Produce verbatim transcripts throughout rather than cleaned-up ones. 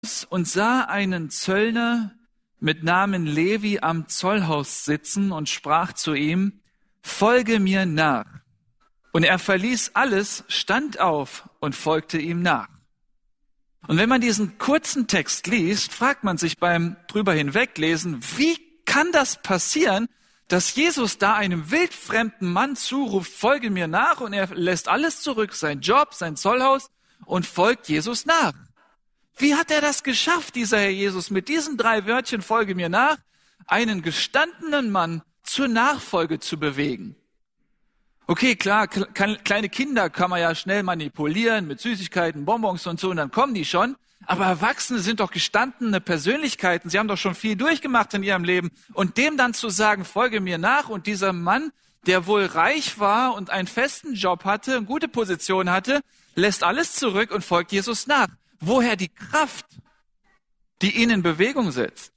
und sah einen Zöllner mit Namen Levi am Zollhaus sitzen und sprach zu ihm, folge mir nach. Und er verließ alles, stand auf und folgte ihm nach. Und wenn man diesen kurzen Text liest, fragt man sich beim drüber hinweglesen, wie kann das passieren, dass Jesus da einem wildfremden Mann zuruft, folge mir nach, und er lässt alles zurück, sein Job, sein Zollhaus, und folgt Jesus nach. Wie hat er das geschafft, dieser Herr Jesus, mit diesen drei Wörtchen, folge mir nach, einen gestandenen Mann zur Nachfolge zu bewegen? Okay, klar, kleine Kinder kann man ja schnell manipulieren mit Süßigkeiten, Bonbons und so, und dann kommen die schon. Aber Erwachsene sind doch gestandene Persönlichkeiten. Sie haben doch schon viel durchgemacht in ihrem Leben. Und dem dann zu sagen, folge mir nach, und dieser Mann, der wohl reich war und einen festen Job hatte, eine gute Position hatte, lässt alles zurück und folgt Jesus nach. Woher die Kraft, die ihn in Bewegung setzt?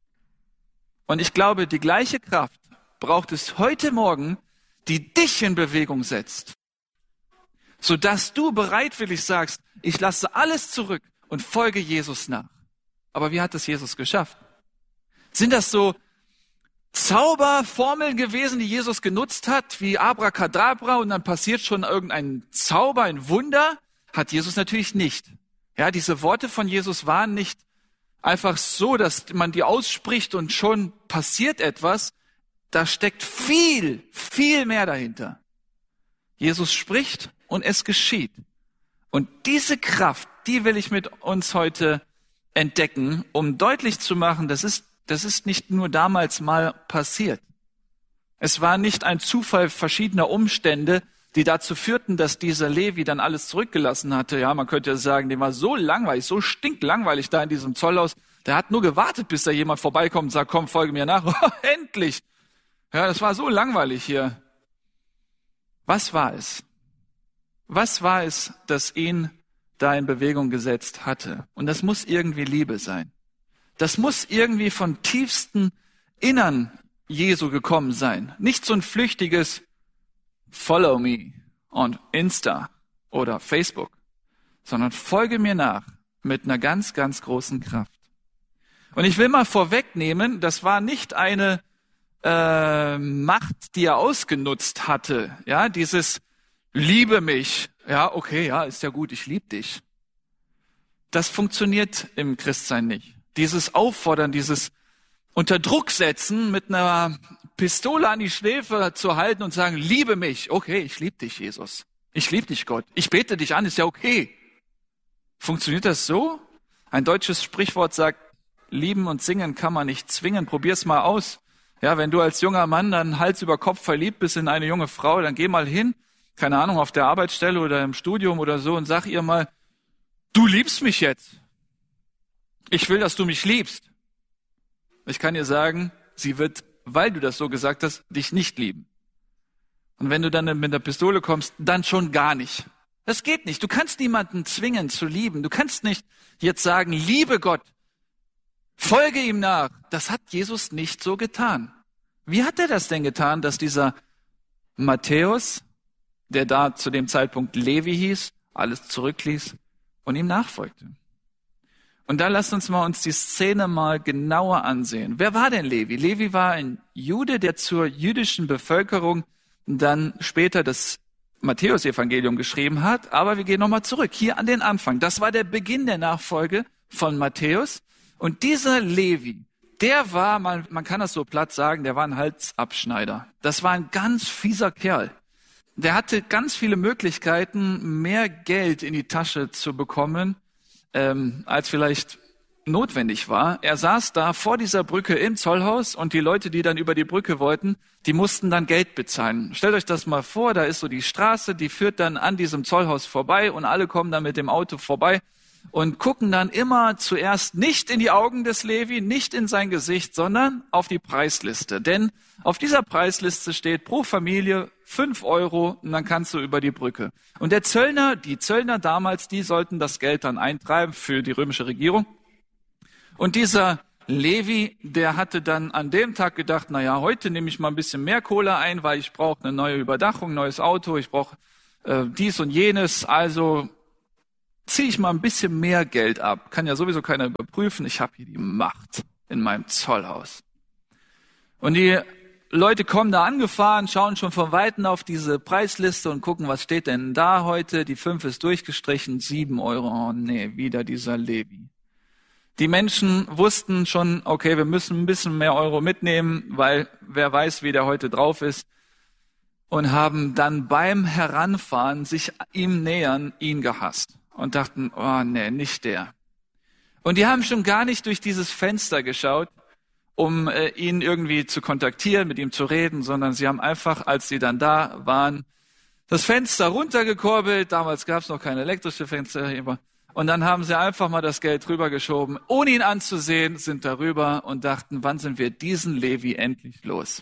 Und ich glaube, die gleiche Kraft braucht es heute Morgen, die dich in Bewegung setzt, sodass du bereitwillig sagst, ich lasse alles zurück und folge Jesus nach. Aber wie hat es Jesus geschafft? Sind das so Zauberformeln gewesen, die Jesus genutzt hat, wie Abracadabra, und dann passiert schon irgendein Zauber, ein Wunder? Hat Jesus natürlich nicht. Ja, diese Worte von Jesus waren nicht einfach so, dass man die ausspricht und schon passiert etwas. Da steckt viel, viel mehr dahinter. Jesus spricht und es geschieht. Und diese Kraft, die will ich mit uns heute entdecken, um deutlich zu machen, das ist, das ist nicht nur damals mal passiert. Es war nicht ein Zufall verschiedener Umstände, die dazu führten, dass dieser Levi dann alles zurückgelassen hatte. Ja, man könnte ja sagen, dem war so langweilig, so stinklangweilig da in diesem Zollhaus. Der hat nur gewartet, bis da jemand vorbeikommt und sagt, komm, folge mir nach. Endlich! Ja, das war so langweilig hier. Was war es? Was war es, das ihn da in Bewegung gesetzt hatte? Und das muss irgendwie Liebe sein. Das muss irgendwie von tiefstem Innern Jesu gekommen sein. Nicht so ein flüchtiges Follow me on Insta oder Facebook, sondern folge mir nach mit einer ganz, ganz großen Kraft. Und ich will mal vorwegnehmen, das war nicht eine äh, Macht, die er ausgenutzt hatte. Ja, dieses liebe mich. Ja, okay, ja, ist ja gut, ich liebe dich. Das funktioniert im Christsein nicht. Dieses Auffordern, dieses unter Druck setzen, mit einer Pistole an die Schläfe zu halten und sagen, liebe mich. Okay, ich liebe dich, Jesus. Ich liebe dich, Gott. Ich bete dich an, ist ja okay. Funktioniert das so? Ein deutsches Sprichwort sagt, lieben und singen kann man nicht zwingen. Probier's mal aus. Ja, wenn du als junger Mann dann Hals über Kopf verliebt bist in eine junge Frau, dann geh mal hin, keine Ahnung, auf der Arbeitsstelle oder im Studium oder so, und sag ihr mal, du liebst mich jetzt. Ich will, dass du mich liebst. Ich kann ihr sagen, sie wird, weil du das so gesagt hast, dich nicht lieben. Und wenn du dann mit der Pistole kommst, dann schon gar nicht. Das geht nicht. Du kannst niemanden zwingen zu lieben. Du kannst nicht jetzt sagen, liebe Gott, folge ihm nach. Das hat Jesus nicht so getan. Wie hat er das denn getan, dass dieser Matthäus, der da zu dem Zeitpunkt Levi hieß, alles zurückließ und ihm nachfolgte? Und da lasst uns mal uns die Szene mal genauer ansehen. Wer war denn Levi? Levi war ein Jude, der zur jüdischen Bevölkerung dann später das Matthäus-Evangelium geschrieben hat. Aber wir gehen nochmal zurück, hier an den Anfang. Das war der Beginn der Nachfolge von Matthäus. Und dieser Levi, der war, man, man kann das so platt sagen, der war ein Halsabschneider. Das war ein ganz fieser Kerl. Der hatte ganz viele Möglichkeiten, mehr Geld in die Tasche zu bekommen, ähm, als vielleicht notwendig war. Er saß da vor dieser Brücke im Zollhaus, und die Leute, die dann über die Brücke wollten, die mussten dann Geld bezahlen. Stellt euch das mal vor, da ist so die Straße, die führt dann an diesem Zollhaus vorbei, und alle kommen dann mit dem Auto vorbei und gucken dann immer zuerst nicht in die Augen des Levi, nicht in sein Gesicht, sondern auf die Preisliste. Denn auf dieser Preisliste steht pro Familie fünf Euro, und dann kannst du über die Brücke. Und der Zöllner, die Zöllner damals, die sollten das Geld dann eintreiben für die römische Regierung. Und dieser Levi, der hatte dann an dem Tag gedacht, na ja, heute nehme ich mal ein bisschen mehr Kohle ein, weil ich brauche eine neue Überdachung, neues Auto, ich brauche äh, dies und jenes, also ziehe ich mal ein bisschen mehr Geld ab. Kann ja sowieso keiner überprüfen. Ich habe hier die Macht in meinem Zollhaus. Und die Leute kommen da angefahren, schauen schon von Weitem auf diese Preisliste und gucken, was steht denn da heute. Die fünf ist durchgestrichen, sieben Euro. Oh nee, wieder dieser Levi. Die Menschen wussten schon, okay, wir müssen ein bisschen mehr Euro mitnehmen, weil wer weiß, wie der heute drauf ist. Und haben dann beim Heranfahren, sich ihm nähern, ihn gehasst. Und dachten, oh nee, nicht der. Und die haben schon gar nicht durch dieses Fenster geschaut, um äh, ihn irgendwie zu kontaktieren, mit ihm zu reden, sondern sie haben einfach, als sie dann da waren, das Fenster runtergekurbelt. Damals gab es noch keine elektrische Fenster. Und dann haben sie einfach mal das Geld rübergeschoben, ohne ihn anzusehen, sind darüber und dachten, wann sind wir diesen Levi endlich los?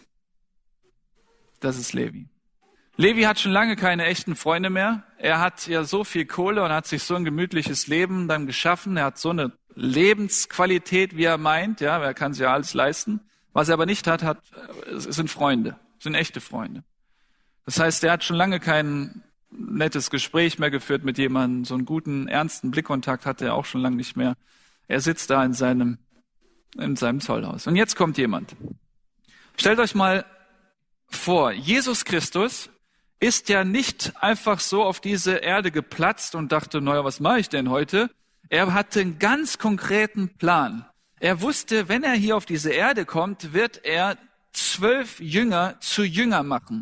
Das ist Levi. Levi hat schon lange keine echten Freunde mehr. Er hat ja so viel Kohle und hat sich so ein gemütliches Leben dann geschaffen. Er hat so eine Lebensqualität, wie er meint. Ja, er kann sich ja alles leisten. Was er aber nicht hat, hat sind Freunde, sind echte Freunde. Das heißt, er hat schon lange kein nettes Gespräch mehr geführt mit jemandem. So einen guten, ernsten Blickkontakt hatte er auch schon lange nicht mehr. Er sitzt da in seinem, in seinem Zollhaus. Und jetzt kommt jemand. Stellt euch mal vor, Jesus Christus ist ja nicht einfach so auf diese Erde geplatzt und dachte, naja, was mache ich denn heute? Er hatte einen ganz konkreten Plan. Er wusste, wenn er hier auf diese Erde kommt, wird er zwölf Jünger zu Jünger machen.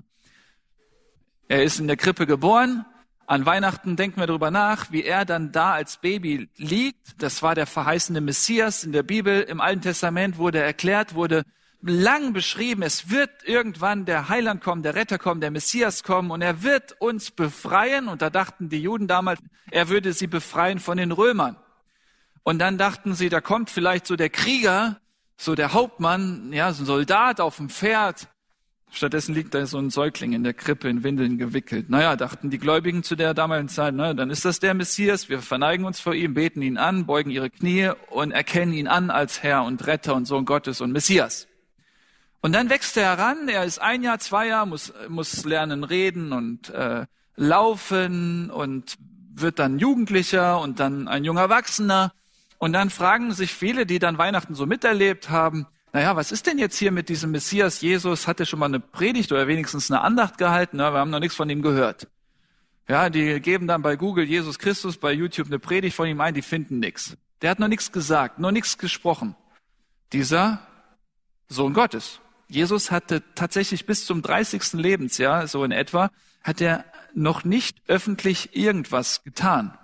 Er ist in der Krippe geboren. An Weihnachten denken wir darüber nach, wie er dann da als Baby liegt. Das war der verheißene Messias in der Bibel. Im Alten Testament wurde erklärt, wurde lang beschrieben, es wird irgendwann der Heiland kommen, der Retter kommen, der Messias kommen und er wird uns befreien. Und da dachten die Juden damals, er würde sie befreien von den Römern. Und dann dachten sie, da kommt vielleicht so der Krieger, so der Hauptmann, ja, so ein Soldat auf dem Pferd. Stattdessen liegt da so ein Säugling in der Krippe in Windeln gewickelt. Naja, dachten die Gläubigen zu der damaligen Zeit, naja, dann ist das der Messias. Wir verneigen uns vor ihm, beten ihn an, beugen ihre Knie und erkennen ihn an als Herr und Retter und Sohn Gottes und Messias. Und dann wächst er heran, er ist ein Jahr, zwei Jahre, muss, muss lernen reden und äh, laufen und wird dann Jugendlicher und dann ein junger Erwachsener. Und dann fragen sich viele, die dann Weihnachten so miterlebt haben, naja, was ist denn jetzt hier mit diesem Messias Jesus? Hat er schon mal eine Predigt oder wenigstens eine Andacht gehalten? Na, wir haben noch nichts von ihm gehört. Ja, die geben dann bei Google Jesus Christus, bei YouTube eine Predigt von ihm ein, die finden nichts. Der hat noch nichts gesagt, noch nichts gesprochen. Dieser Sohn Gottes. Jesus hatte tatsächlich bis zum dreißigsten Lebensjahr, so in etwa, hat er noch nicht öffentlich irgendwas getan.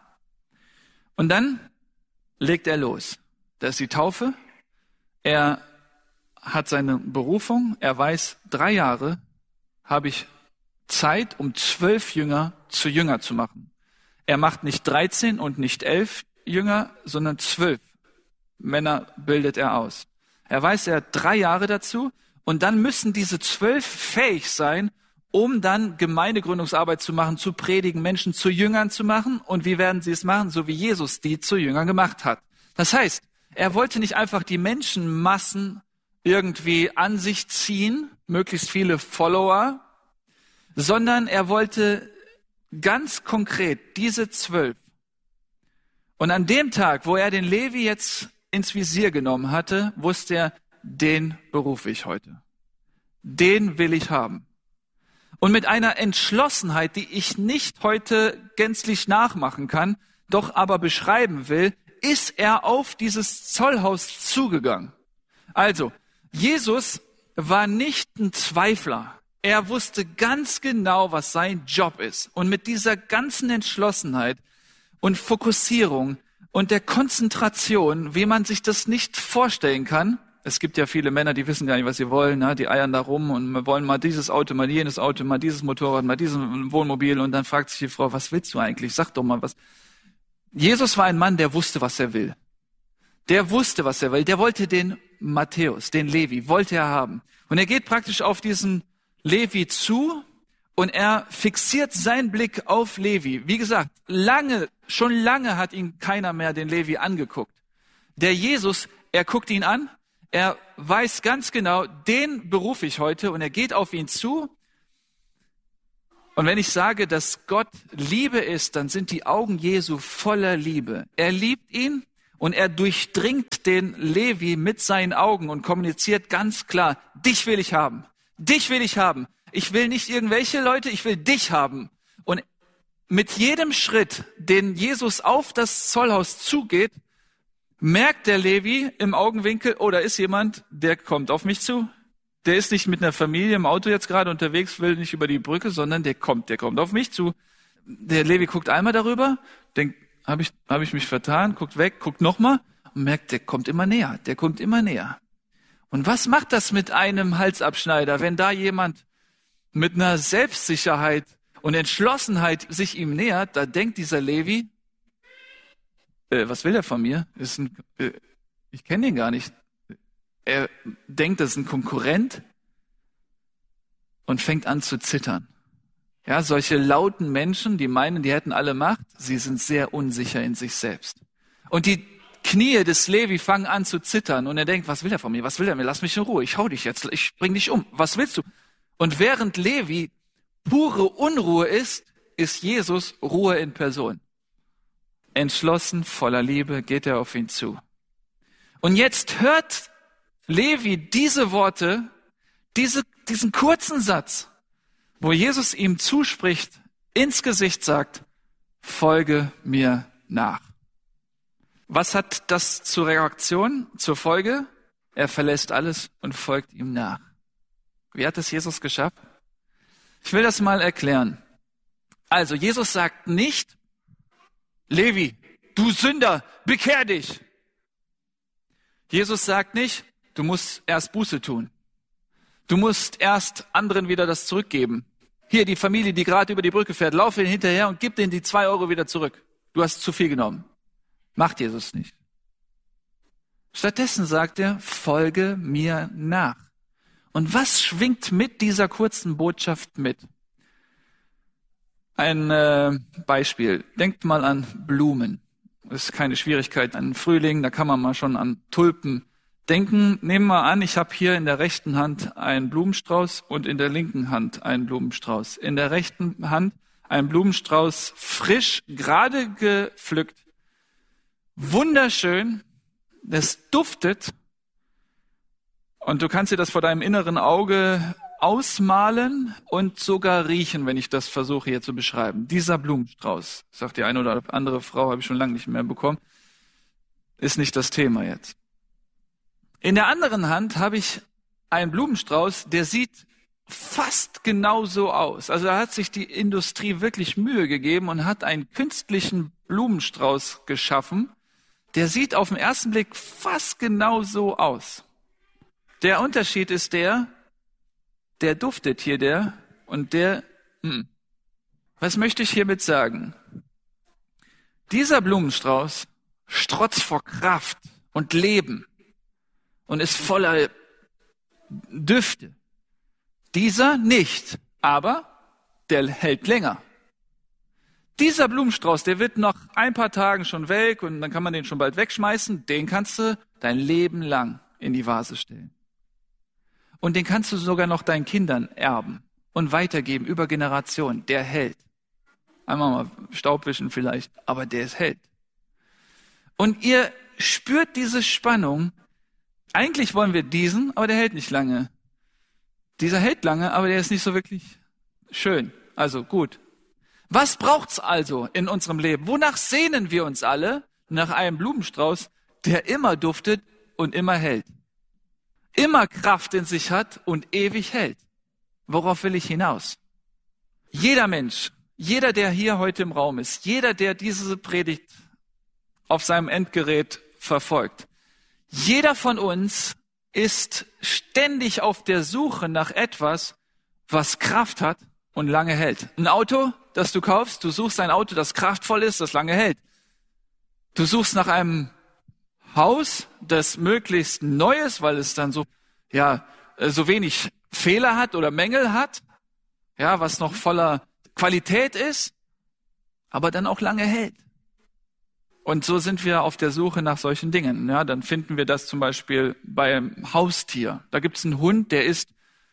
Und dann legt er los. Da ist die Taufe. Er hat seine Berufung. Er weiß, drei Jahre habe ich Zeit, um zwölf Jünger zu Jünger zu machen. Er macht nicht dreizehn und nicht elf Jünger, sondern zwölf Männer bildet er aus. Er weiß, er hat drei Jahre dazu. Und dann müssen diese zwölf fähig sein, um dann Gemeindegründungsarbeit zu machen, zu predigen, Menschen zu Jüngern zu machen. Und wie werden sie es machen? So wie Jesus die zu Jüngern gemacht hat. Das heißt, er wollte nicht einfach die Menschenmassen irgendwie an sich ziehen, möglichst viele Follower, sondern er wollte ganz konkret diese zwölf. Und an dem Tag, wo er den Levi jetzt ins Visier genommen hatte, wusste er, den berufe ich heute. Den will ich haben. Und mit einer Entschlossenheit, die ich nicht heute gänzlich nachmachen kann, doch aber beschreiben will, ist er auf dieses Zollhaus zugegangen. Also, Jesus war nicht ein Zweifler. Er wusste ganz genau, was sein Job ist. Und mit dieser ganzen Entschlossenheit und Fokussierung und der Konzentration, wie man sich das nicht vorstellen kann. Es gibt ja viele Männer, die wissen gar nicht, was sie wollen. Ne? Die eiern da rum und wollen mal dieses Auto, mal jenes Auto, mal dieses Motorrad, mal dieses Wohnmobil. Und dann fragt sich die Frau, was willst du eigentlich? Sag doch mal was. Jesus war ein Mann, der wusste, was er will. Der wusste, was er will. Der wollte den Matthäus, den Levi, wollte er haben. Und er geht praktisch auf diesen Levi zu und er fixiert seinen Blick auf Levi. Wie gesagt, lange, schon lange hat ihn keiner mehr den Levi angeguckt. Der Jesus, er guckt ihn an. Er weiß ganz genau, den berufe ich heute und er geht auf ihn zu Und wenn ich sage, dass Gott Liebe ist, dann sind die Augen Jesu voller Liebe. Er liebt ihn und er durchdringt den Levi mit seinen Augen und kommuniziert ganz klar, dich will ich haben, dich will ich haben. Ich will nicht irgendwelche Leute, ich will dich haben. Und mit jedem Schritt, den Jesus auf das Zollhaus zugeht, merkt der Levi im Augenwinkel, oh, da ist jemand, der kommt auf mich zu. Der ist nicht mit einer Familie im Auto jetzt gerade unterwegs, will nicht über die Brücke, sondern der kommt, der kommt auf mich zu. Der Levi guckt einmal darüber, denkt, habe ich, hab ich mich vertan, guckt weg, guckt nochmal und merkt, der kommt immer näher, der kommt immer näher. Und was macht das mit einem Halsabschneider, wenn da jemand mit einer Selbstsicherheit und Entschlossenheit sich ihm nähert? Da denkt dieser Levi, äh, was will er von mir? Ist ein, äh, ich kenne ihn gar nicht. Er denkt, das ist ein Konkurrent und fängt an zu zittern. Ja, solche lauten Menschen, die meinen, die hätten alle Macht, sie sind sehr unsicher in sich selbst. Und die Knie des Levi fangen an zu zittern und er denkt, was will er von mir? Was will er mir? Lass mich in Ruhe. Ich hau dich jetzt. Ich bring dich um. Was willst du? Und während Levi pure Unruhe ist, ist Jesus Ruhe in Person. Entschlossen, voller Liebe geht er auf ihn zu. Und jetzt hört Levi diese Worte, diese, diesen kurzen Satz, wo Jesus ihm zuspricht, ins Gesicht sagt, folge mir nach. Was hat das zur Reaktion, zur Folge? Er verlässt alles und folgt ihm nach. Wie hat es Jesus geschafft? Ich will das mal erklären. Also, Jesus sagt nicht, Levi, du Sünder, bekehr dich. Jesus sagt nicht, du musst erst Buße tun. Du musst erst anderen wieder das zurückgeben. Hier, die Familie, die gerade über die Brücke fährt, lauf ihnen hinterher und gib denen die zwei Euro wieder zurück. Du hast zu viel genommen. Macht Jesus nicht. Stattdessen sagt er, folge mir nach. Und was schwingt mit dieser kurzen Botschaft mit? Ein äh, Beispiel. Denkt mal an Blumen. Das ist keine Schwierigkeit. An Frühling, da kann man mal schon an Tulpen denken. Nehmen wir an, ich habe hier in der rechten Hand einen Blumenstrauß und in der linken Hand einen Blumenstrauß. In der rechten Hand ein Blumenstrauß frisch, gerade gepflückt. Wunderschön. Das duftet. Und du kannst dir das vor deinem inneren Auge ausmalen und sogar riechen, wenn ich das versuche hier zu beschreiben. Dieser Blumenstrauß, sagt die eine oder andere Frau, habe ich schon lange nicht mehr bekommen, ist nicht das Thema jetzt. In der anderen Hand habe ich einen Blumenstrauß, der sieht fast genauso aus. Also da hat sich die Industrie wirklich Mühe gegeben und hat einen künstlichen Blumenstrauß geschaffen. Der sieht auf den ersten Blick fast genauso aus. Der Unterschied ist der, der duftet hier, der, und der, hm. Was möchte ich hiermit sagen? Dieser Blumenstrauß strotzt vor Kraft und Leben und ist voller Düfte. Dieser nicht, aber der hält länger. Dieser Blumenstrauß, der wird nach ein paar Tagen schon welk und dann kann man den schon bald wegschmeißen. Den kannst du dein Leben lang in die Vase stellen. Und den kannst du sogar noch deinen Kindern erben und weitergeben über Generationen. Der hält. Einmal mal Staubwischen vielleicht, aber der hält. Und ihr spürt diese Spannung. Eigentlich wollen wir diesen, aber der hält nicht lange. Dieser hält lange, aber der ist nicht so wirklich schön. Also gut. Was braucht's also in unserem Leben? Wonach sehnen wir uns alle? Nach einem Blumenstrauß, der immer duftet und immer hält. Immer Kraft in sich hat und ewig hält. Worauf will ich hinaus? Jeder Mensch, jeder, der hier heute im Raum ist, jeder, der diese Predigt auf seinem Endgerät verfolgt, jeder von uns ist ständig auf der Suche nach etwas, was Kraft hat und lange hält. Ein Auto, das du kaufst, du suchst ein Auto, das kraftvoll ist, das lange hält. Du suchst nach einem Haus, das möglichst neu ist, weil es dann so, ja, so wenig Fehler hat oder Mängel hat, ja, was noch voller Qualität ist, aber dann auch lange hält. Und so sind wir auf der Suche nach solchen Dingen. Ja, dann finden wir das zum Beispiel beim Haustier. Da gibt es einen Hund, der ist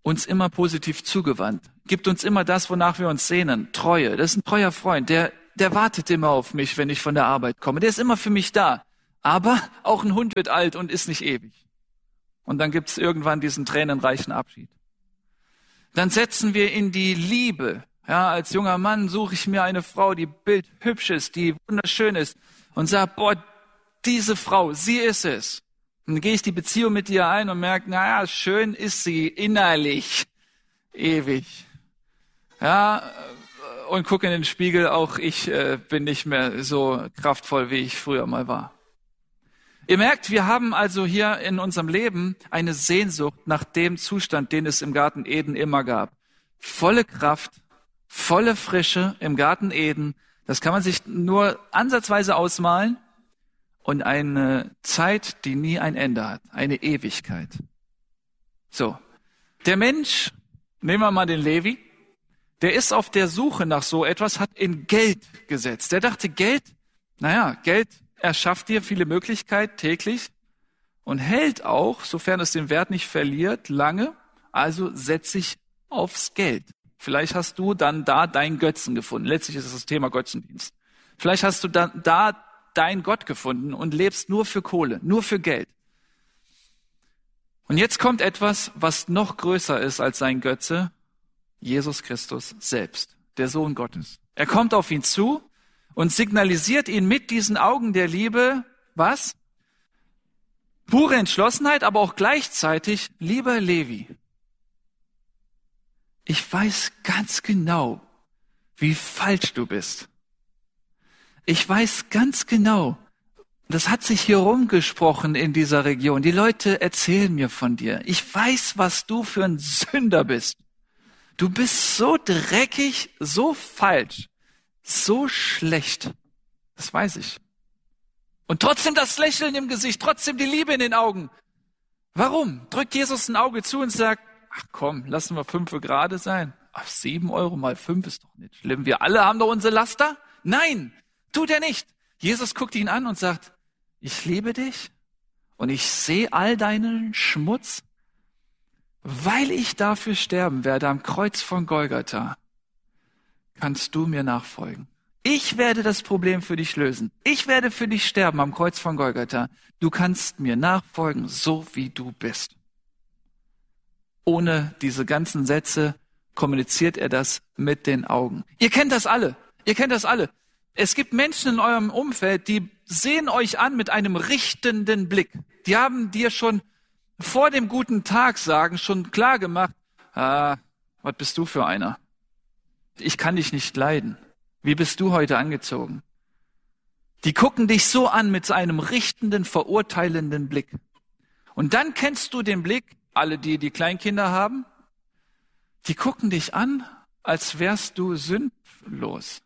uns immer positiv zugewandt, gibt uns immer das, wonach wir uns sehnen, Treue. Das ist ein treuer Freund, der, der wartet immer auf mich, wenn ich von der Arbeit komme. Der ist immer für mich da. Aber auch ein Hund wird alt und ist nicht ewig. Und dann gibt's irgendwann diesen tränenreichen Abschied. Dann setzen wir in die Liebe. Ja, als junger Mann suche ich mir eine Frau, die bildhübsch ist, die wunderschön ist und sage, boah, diese Frau, sie ist es. Und dann gehe ich die Beziehung mit ihr ein und merke, naja, schön ist sie innerlich ewig. Ja, und gucke in den Spiegel, auch ich äh, bin nicht mehr so kraftvoll, wie ich früher mal war. Ihr merkt, wir haben also hier in unserem Leben eine Sehnsucht nach dem Zustand, den es im Garten Eden immer gab. Volle Kraft, volle Frische im Garten Eden. Das kann man sich nur ansatzweise ausmalen. Und eine Zeit, die nie ein Ende hat. Eine Ewigkeit. So. Der Mensch, nehmen wir mal den Levi, der ist auf der Suche nach so etwas, hat in Geld gesetzt. Der dachte, Geld, naja, Geld erschafft dir viele Möglichkeiten täglich und hält auch, sofern es den Wert nicht verliert, lange. Also setz dich aufs Geld. Vielleicht hast du dann da deinen Götzen gefunden. Letztlich ist es das Thema Götzendienst. Vielleicht hast du dann da dein Gott gefunden und lebst nur für Kohle, nur für Geld. Und jetzt kommt etwas, was noch größer ist als sein Götze, Jesus Christus selbst, der Sohn Gottes. Er kommt auf ihn zu und signalisiert ihn mit diesen Augen der Liebe, was? Pure Entschlossenheit, aber auch gleichzeitig, lieber Levi, ich weiß ganz genau, wie falsch du bist. Ich weiß ganz genau, das hat sich hier rumgesprochen in dieser Region. Die Leute erzählen mir von dir. Ich weiß, was du für ein Sünder bist. Du bist so dreckig, so falsch, so schlecht. Das weiß ich. Und trotzdem das Lächeln im Gesicht, trotzdem die Liebe in den Augen. Warum? Drückt Jesus ein Auge zu und sagt, ach komm, lassen wir fünf gerade sein. Ach, sieben Euro mal fünf ist doch nicht schlimm. Wir alle haben doch unsere Laster. Nein! Tut er nicht. Jesus guckt ihn an und sagt, ich liebe dich und ich sehe all deinen Schmutz, weil ich dafür sterben werde am Kreuz von Golgatha. Kannst du mir nachfolgen? Ich werde das Problem für dich lösen. Ich werde für dich sterben am Kreuz von Golgatha. Du kannst mir nachfolgen, so wie du bist. Ohne diese ganzen Sätze kommuniziert er das mit den Augen. Ihr kennt das alle. Ihr kennt das alle. Es gibt Menschen in eurem Umfeld, die sehen euch an mit einem richtenden Blick. Die haben dir schon vor dem guten Tag sagen, schon klar gemacht, ah, was bist du für einer? Ich kann dich nicht leiden. Wie bist du heute angezogen? Die gucken dich so an mit einem richtenden, verurteilenden Blick. Und dann kennst du den Blick, alle die, die Kleinkinder haben, die gucken dich an, als wärst du sündlos.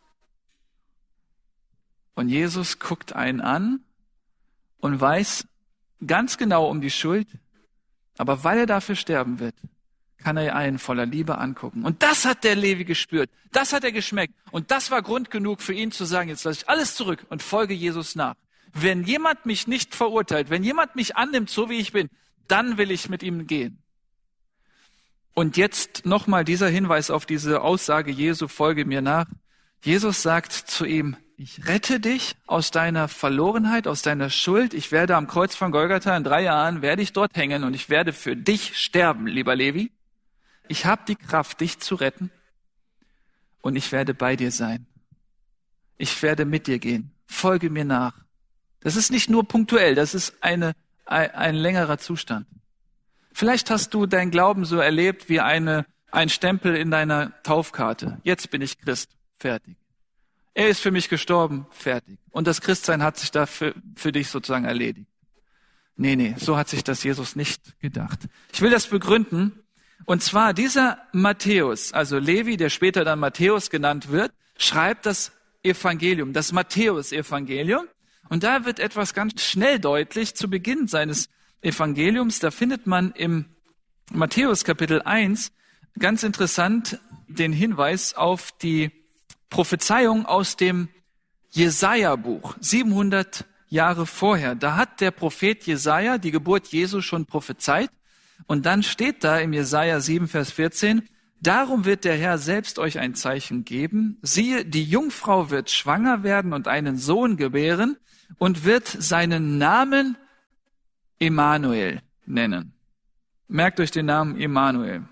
Und Jesus guckt einen an und weiß ganz genau um die Schuld, aber weil er dafür sterben wird, kann er einen voller Liebe angucken. Und das hat der Levi gespürt, das hat er geschmeckt und das war Grund genug für ihn zu sagen, jetzt lasse ich alles zurück und folge Jesus nach. Wenn jemand mich nicht verurteilt, wenn jemand mich annimmt, so wie ich bin, dann will ich mit ihm gehen. Und jetzt nochmal dieser Hinweis auf diese Aussage Jesu, folge mir nach. Jesus sagt zu ihm, ich rette dich aus deiner Verlorenheit, aus deiner Schuld. Ich werde am Kreuz von Golgatha in drei Jahren, werde ich dort hängen und ich werde für dich sterben, lieber Levi. Ich habe die Kraft, dich zu retten und ich werde bei dir sein. Ich werde mit dir gehen. Folge mir nach. Das ist nicht nur punktuell, das ist eine, ein, ein längerer Zustand. Vielleicht hast du dein Glauben so erlebt wie eine, ein Stempel in deiner Taufkarte. Jetzt bin ich Christ. Fertig. Er ist für mich gestorben, fertig. Und das Christsein hat sich da für, für dich sozusagen erledigt. Nee, nee, so hat sich das Jesus nicht gedacht. Ich will das begründen. Und zwar dieser Matthäus, also Levi, der später dann Matthäus genannt wird, schreibt das Evangelium, das Matthäus-Evangelium. Und da wird etwas ganz schnell deutlich zu Beginn seines Evangeliums. Da findet man im Matthäus Kapitel eins ganz interessant den Hinweis auf die Prophezeiung aus dem Jesaja-Buch, siebenhundert Jahre vorher. Da hat der Prophet Jesaja die Geburt Jesu schon prophezeit. Und dann steht da im Jesaja sieben, Vers vierzehn, darum wird der Herr selbst euch ein Zeichen geben. Siehe, die Jungfrau wird schwanger werden und einen Sohn gebären und wird seinen Namen Immanuel nennen. Merkt euch den Namen Immanuel.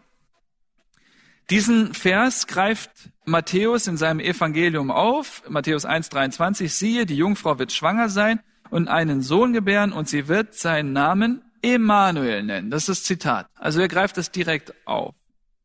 Diesen Vers greift Matthäus in seinem Evangelium auf. Matthäus eins, dreiundzwanzig, siehe, die Jungfrau wird schwanger sein und einen Sohn gebären und sie wird seinen Namen Immanuel nennen. Das ist das Zitat. Also er greift das direkt auf.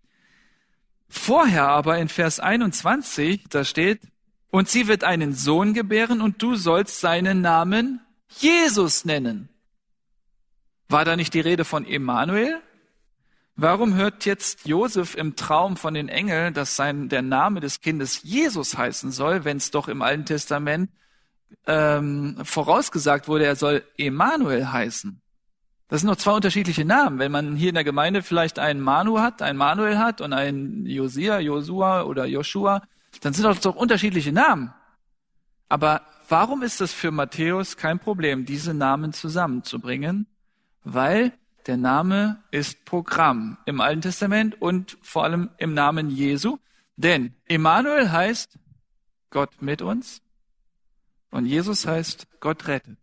Vorher aber in Vers einundzwanzig, da steht, und sie wird einen Sohn gebären und du sollst seinen Namen Jesus nennen. War da nicht die Rede von Immanuel? Warum hört jetzt Josef im Traum von den Engeln, dass sein, der Name des Kindes Jesus heißen soll, wenn es doch im Alten Testament ähm, vorausgesagt wurde, er soll Immanuel heißen? Das sind noch zwei unterschiedliche Namen. Wenn man hier in der Gemeinde vielleicht einen Manu hat, einen Manuel hat und einen Josia, Josua oder Joshua, dann sind das doch unterschiedliche Namen. Aber warum ist es für Matthäus kein Problem, diese Namen zusammenzubringen? Weil der Name ist Programm im Alten Testament und vor allem im Namen Jesu. Denn Immanuel heißt Gott mit uns und Jesus heißt Gott rettet.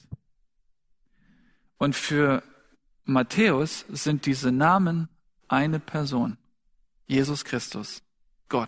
Und für Matthäus sind diese Namen eine Person. Jesus Christus, Gott.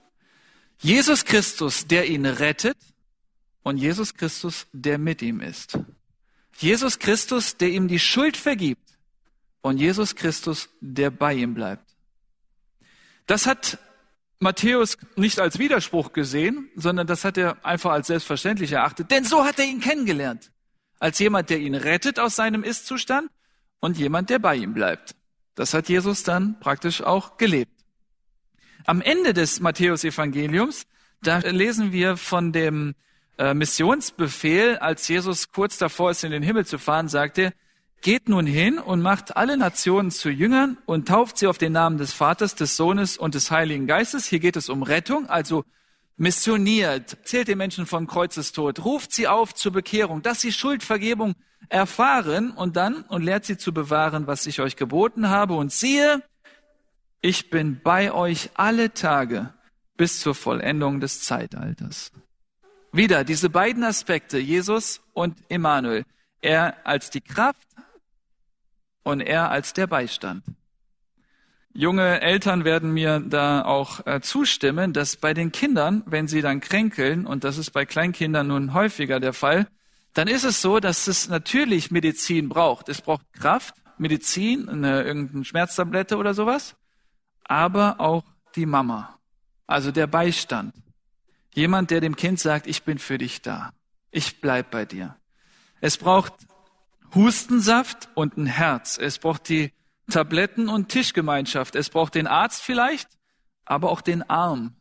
Jesus Christus, der ihn rettet und Jesus Christus, der mit ihm ist. Jesus Christus, der ihm die Schuld vergibt und Jesus Christus, der bei ihm bleibt. Das hat Matthäus nicht als Widerspruch gesehen, sondern das hat er einfach als selbstverständlich erachtet. Denn so hat er ihn kennengelernt. Als jemand, der ihn rettet aus seinem Ist-Zustand und jemand, der bei ihm bleibt. Das hat Jesus dann praktisch auch gelebt. Am Ende des Matthäus-Evangeliums, da lesen wir von dem äh, Missionsbefehl, als Jesus kurz davor ist, in den Himmel zu fahren, sagt er, geht nun hin und macht alle Nationen zu Jüngern und tauft sie auf den Namen des Vaters, des Sohnes und des Heiligen Geistes. Hier geht es um Rettung, also missioniert, zählt den Menschen vom Kreuzestod, ruft sie auf zur Bekehrung, dass sie Schuldvergebung erfahren und dann und lehrt sie zu bewahren, was ich euch geboten habe. Und siehe, ich bin bei euch alle Tage bis zur Vollendung des Zeitalters. Wieder diese beiden Aspekte, Jesus und Immanuel. Er als die Kraft und er als der Beistand. Junge Eltern werden mir da auch äh, zustimmen, dass bei den Kindern, wenn sie dann kränkeln, und das ist bei Kleinkindern nun häufiger der Fall, dann ist es so, dass es natürlich Medizin braucht. Es braucht Kraft, Medizin, eine irgendeine Schmerztablette oder sowas, aber auch die Mama, also der Beistand. Jemand, der dem Kind sagt, ich bin für dich da, ich bleib bei dir. Es braucht Hustensaft und ein Herz. Es braucht die Tabletten und Tischgemeinschaft. Es braucht den Arzt vielleicht, aber auch den Arm.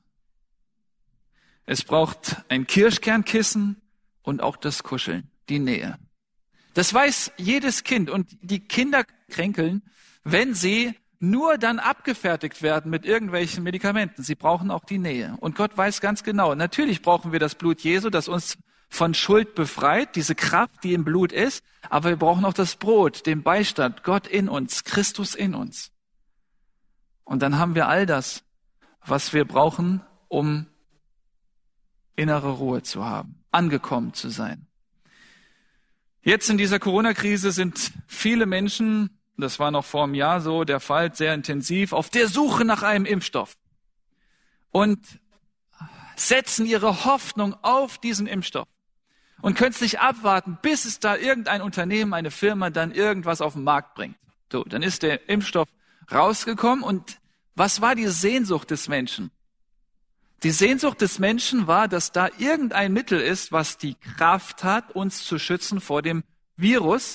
Es braucht ein Kirschkernkissen und auch das Kuscheln, die Nähe. Das weiß jedes Kind und die Kinder kränkeln, wenn sie nur dann abgefertigt werden mit irgendwelchen Medikamenten. Sie brauchen auch die Nähe. Und Gott weiß ganz genau, natürlich brauchen wir das Blut Jesu, das uns von Schuld befreit, diese Kraft, die im Blut ist, aber wir brauchen auch das Brot, den Beistand, Gott in uns, Christus in uns. Und dann haben wir all das, was wir brauchen, um innere Ruhe zu haben, angekommen zu sein. Jetzt in dieser Corona-Krise sind viele Menschen, das war noch vor einem Jahr so der Fall, sehr intensiv, auf der Suche nach einem Impfstoff und setzen ihre Hoffnung auf diesen Impfstoff und können es nicht abwarten, bis es da irgendein Unternehmen, eine Firma dann irgendwas auf den Markt bringt. So, dann ist der Impfstoff rausgekommen und was war die Sehnsucht des Menschen? Die Sehnsucht des Menschen war, dass da irgendein Mittel ist, was die Kraft hat, uns zu schützen vor dem Virus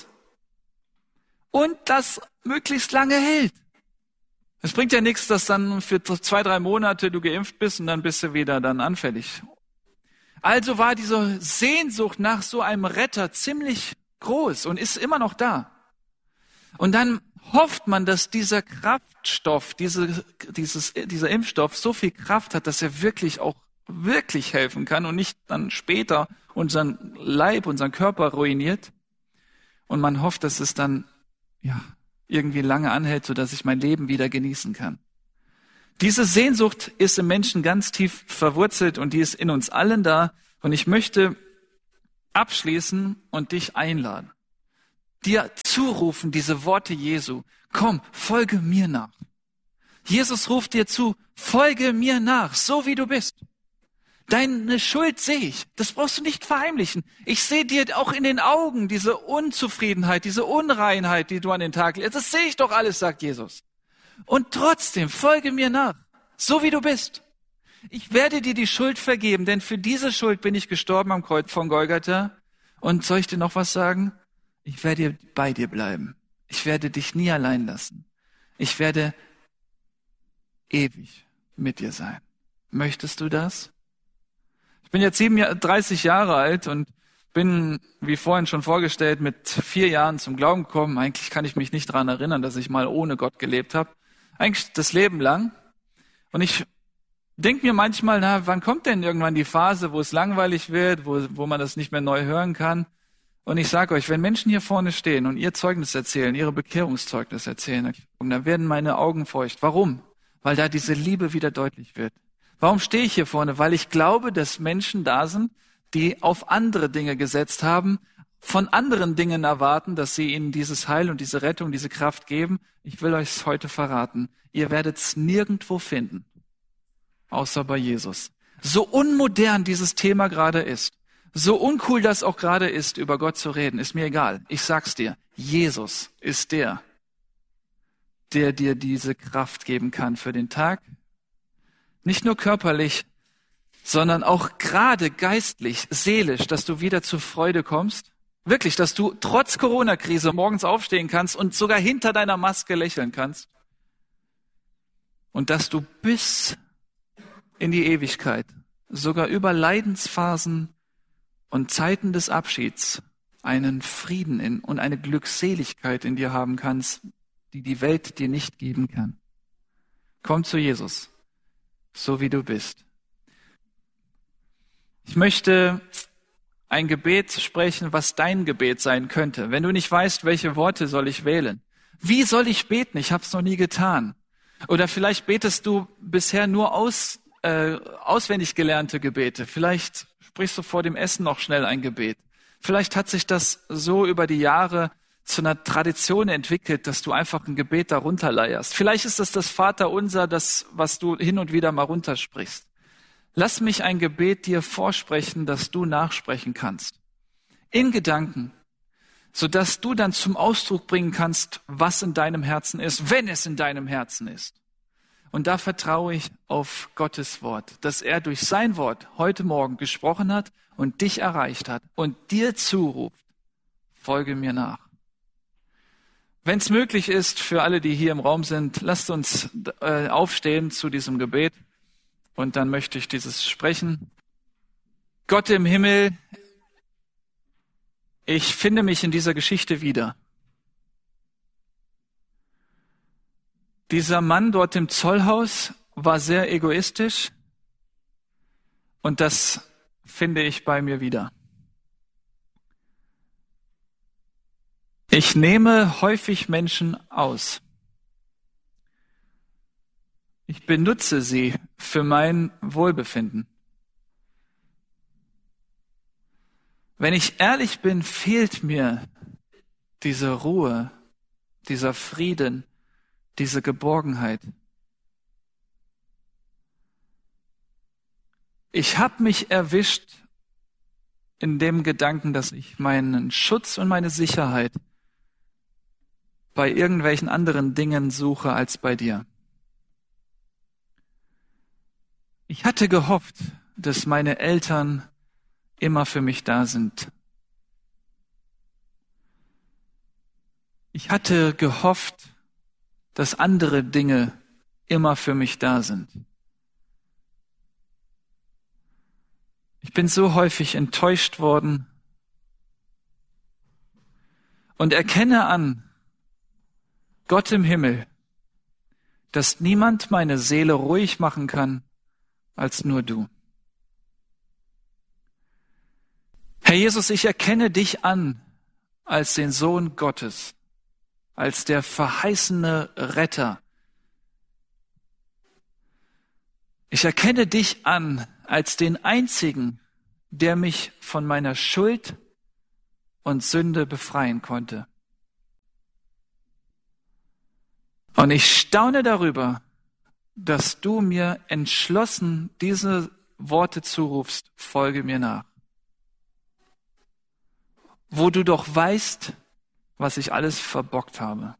und das möglichst lange hält. Es bringt ja nichts, dass dann für zwei, drei Monate du geimpft bist und dann bist du wieder dann anfällig. Also war diese Sehnsucht nach so einem Retter ziemlich groß und ist immer noch da. Und dann hofft man, dass dieser Kraftstoff, diese, dieses, dieser Impfstoff so viel Kraft hat, dass er wirklich auch wirklich helfen kann und nicht dann später unseren Leib, unseren Körper ruiniert. Und man hofft, dass es dann ja irgendwie lange anhält, sodass ich mein Leben wieder genießen kann. Diese Sehnsucht ist im Menschen ganz tief verwurzelt und die ist in uns allen da. Und ich möchte abschließen und dich einladen, dir zurufen diese Worte Jesu. Komm, folge mir nach. Jesus ruft dir zu, folge mir nach, so wie du bist. Deine Schuld sehe ich, das brauchst du nicht verheimlichen. Ich sehe dir auch in den Augen diese Unzufriedenheit, diese Unreinheit, die du an den Tag legst. Das sehe ich doch alles, sagt Jesus. Und trotzdem, folge mir nach, so wie du bist. Ich werde dir die Schuld vergeben, denn für diese Schuld bin ich gestorben am Kreuz von Golgatha. Und soll ich dir noch was sagen? Ich werde bei dir bleiben. Ich werde dich nie allein lassen. Ich werde ewig mit dir sein. Möchtest du das? Ich bin jetzt siebenunddreißig Jahre alt und bin, wie vorhin schon vorgestellt, mit vier Jahren zum Glauben gekommen. Eigentlich kann ich mich nicht daran erinnern, dass ich mal ohne Gott gelebt habe. Eigentlich das Leben lang. Und ich denke mir manchmal, na, wann kommt denn irgendwann die Phase, wo es langweilig wird, wo, wo man das nicht mehr neu hören kann? Und ich sage euch, wenn Menschen hier vorne stehen und ihr Zeugnis erzählen, ihre Bekehrungszeugnis erzählen, dann werden meine Augen feucht. Warum? Weil da diese Liebe wieder deutlich wird. Warum stehe ich hier vorne? Weil ich glaube, dass Menschen da sind, die auf andere Dinge gesetzt haben, von anderen Dingen erwarten, dass sie ihnen dieses Heil und diese Rettung, diese Kraft geben. Ich will euch es heute verraten. Ihr werdet es nirgendwo finden, außer bei Jesus. So unmodern dieses Thema gerade ist, so uncool das auch gerade ist, über Gott zu reden, ist mir egal. Ich sag's dir, Jesus ist der, der dir diese Kraft geben kann für den Tag. Nicht nur körperlich, sondern auch gerade geistlich, seelisch, dass du wieder zur Freude kommst. Wirklich, dass du trotz Corona-Krise morgens aufstehen kannst und sogar hinter deiner Maske lächeln kannst. Und dass du bis in die Ewigkeit, sogar über Leidensphasen und Zeiten des Abschieds, einen Frieden in und eine Glückseligkeit in dir haben kannst, die die Welt dir nicht geben kann. Komm zu Jesus, so wie du bist. Ich möchte ein Gebet sprechen, was dein Gebet sein könnte. Wenn du nicht weißt, welche Worte soll ich wählen? Wie soll ich beten? Ich habe es noch nie getan. Oder vielleicht betest du bisher nur aus, äh, auswendig gelernte Gebete. Vielleicht sprichst du vor dem Essen noch schnell ein Gebet. Vielleicht hat sich das so über die Jahre zu einer Tradition entwickelt, dass du einfach ein Gebet darunter leierst. Vielleicht ist das das Vaterunser, das, was du hin und wieder mal runtersprichst. Lass mich ein Gebet dir vorsprechen, das du nachsprechen kannst. In Gedanken, sodass du dann zum Ausdruck bringen kannst, was in deinem Herzen ist, wenn es in deinem Herzen ist. Und da vertraue ich auf Gottes Wort, dass er durch sein Wort heute Morgen gesprochen hat und dich erreicht hat und dir zuruft, folge mir nach. Wenn es möglich ist, für alle, die hier im Raum sind, lasst uns äh, aufstehen zu diesem Gebet. Und dann möchte ich dieses sprechen. Gott im Himmel, ich finde mich in dieser Geschichte wieder. Dieser Mann dort im Zollhaus war sehr egoistisch und das finde ich bei mir wieder. Ich nehme häufig Menschen aus. Ich benutze sie für mein Wohlbefinden. Wenn ich ehrlich bin, fehlt mir diese Ruhe, dieser Frieden, diese Geborgenheit. Ich habe mich erwischt in dem Gedanken, dass ich meinen Schutz und meine Sicherheit bei irgendwelchen anderen Dingen suche als bei dir. Ich hatte gehofft, dass meine Eltern immer für mich da sind. Ich hatte gehofft, dass andere Dinge immer für mich da sind. Ich bin so häufig enttäuscht worden und erkenne an, Gott im Himmel, dass niemand meine Seele ruhig machen kann, als nur du. Herr Jesus, ich erkenne dich an als den Sohn Gottes, als der verheißene Retter. Ich erkenne dich an als den einzigen, der mich von meiner Schuld und Sünde befreien konnte. Und ich staune darüber, dass du mir entschlossen diese Worte zurufst, folge mir nach. Wo du doch weißt, was ich alles verbockt habe.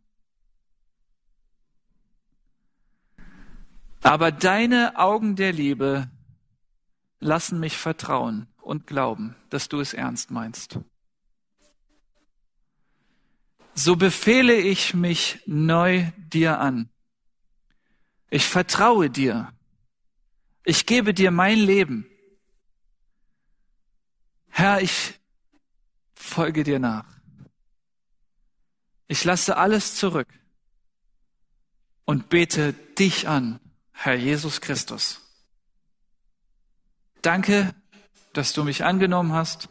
Aber deine Augen der Liebe lassen mich vertrauen und glauben, dass du es ernst meinst. So befehle ich mich neu dir an. Ich vertraue dir. Ich gebe dir mein Leben. Herr, ich folge dir nach. Ich lasse alles zurück und bete dich an, Herr Jesus Christus. Danke, dass du mich angenommen hast,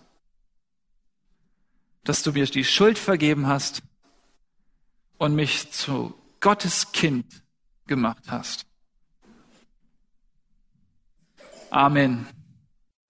dass du mir die Schuld vergeben hast und mich zu Gottes Kind gemacht hast. Amen.